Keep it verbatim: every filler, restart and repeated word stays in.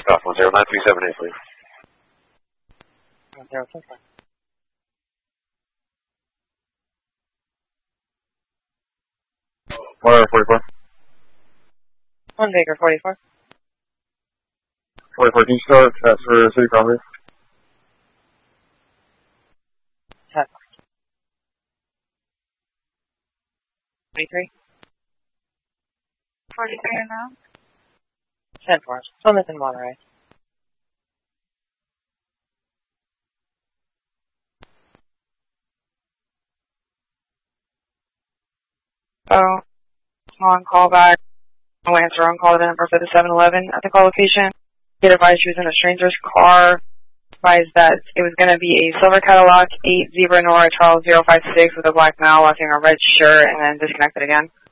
off one zero nine three seven eight, please. one zero six one. one forty-four. one Baker forty-four. forty-four, can you start transfer City Property? Check. twenty-three. forty-three now. ten four. Plymouth and Monterey. Oh, on call back. I'll answer on call the number for the seven eleven at the call location. Get advised she was in a stranger's car. Advised that it was going to be a silver Cadillac, eight Zebra Nora Charles zero five six with a black male wearing a red shirt, and then disconnected again.